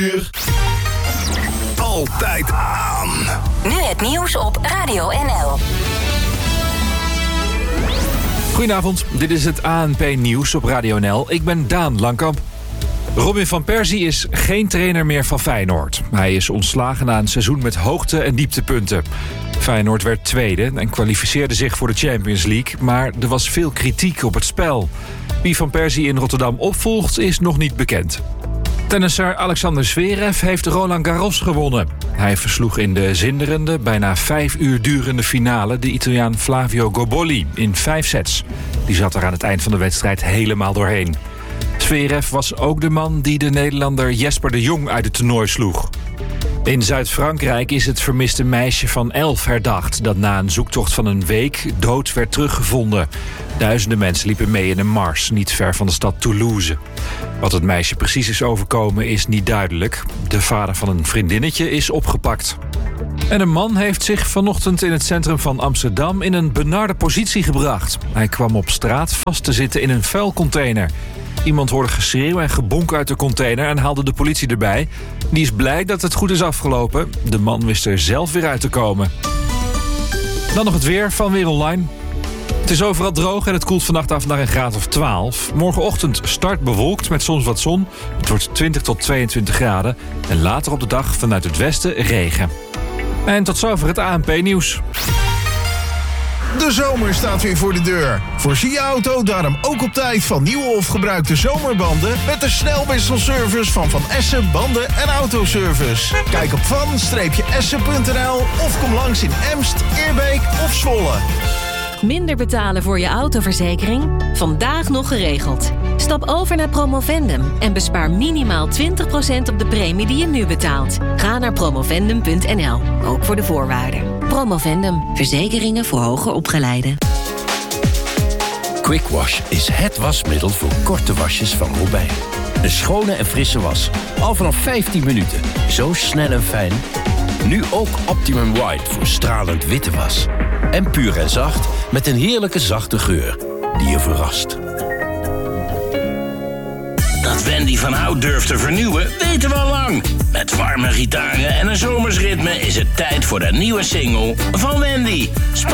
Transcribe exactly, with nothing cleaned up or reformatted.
uur. Altijd aan. Nu het nieuws op Radio N L. Goedenavond, dit is het A N P-nieuws op Radio N L. Ik ben Daan Langkamp. Robin van Persie is geen trainer meer van Feyenoord. Hij is ontslagen na een seizoen met hoogte- en dieptepunten. Feyenoord werd tweede en kwalificeerde zich voor de Champions League, maar er was veel kritiek op het spel. Wie van Persie in Rotterdam opvolgt is nog niet bekend. Tennisser Alexander Zverev heeft Roland Garros gewonnen. Hij versloeg in de zinderende, bijna vijf uur durende finale de Italiaan Flavio Gobolli in vijf sets. Die zat er aan het eind van de wedstrijd helemaal doorheen. Zverev was ook de man die de Nederlander Jesper de Jong uit het toernooi sloeg. In Zuid-Frankrijk is het vermiste meisje van elf herdacht dat na een zoektocht van een week dood werd teruggevonden. Duizenden mensen liepen mee in een mars, niet ver van de stad Toulouse. Wat het meisje precies is overkomen is niet duidelijk. De vader van een vriendinnetje is opgepakt. En een man heeft zich vanochtend in het centrum van Amsterdam in een benarde positie gebracht. Hij kwam op straat vast te zitten in een vuilcontainer. Iemand hoorde geschreeuw en gebonk uit de container en haalde de politie erbij. Die is blij dat het goed is afgelopen. De man wist er zelf weer uit te komen. Dan nog het weer van Weer Online. Het is overal droog en het koelt vannacht af naar een graad of twaalf. Morgenochtend start bewolkt met soms wat zon. Het wordt twintig tot tweeëntwintig graden. En later op de dag vanuit het westen regen. En tot zover het A N P-nieuws. De zomer staat weer voor de deur. Voorzie je auto daarom ook op tijd van nieuwe of gebruikte zomerbanden met de snelwisselservice van Van Essen Banden en Autoservice. Kijk op van essen punt n l of kom langs in Emst, Eerbeek of Zwolle. Minder betalen voor je autoverzekering? Vandaag nog geregeld. Stap over naar Promovendum en bespaar minimaal twintig procent op de premie die je nu betaalt. Ga naar promovendum punt n l, ook voor de voorwaarden. Promovendum, verzekeringen voor hoger opgeleiden. Quick Wash is het wasmiddel voor korte wasjes van Robijn. Een schone en frisse was, al vanaf vijftien minuten. Zo snel en fijn. Nu ook Optimum White voor stralend witte was. En puur en zacht met een heerlijke zachte geur die je verrast. Dat Wendy van Hout durft te vernieuwen, weten we al lang. Met warme gitaren en een zomersritme is het tijd voor de nieuwe single van Wendy.